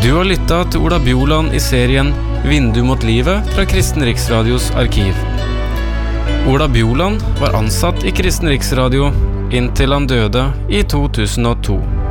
Du har lyttet til Ola Bjoland i serien Vindu mot livet fra Kristen Riksradios arkiv. Ola Bjoland var ansatt i Kristen Riksradio inntil han døde i 2002.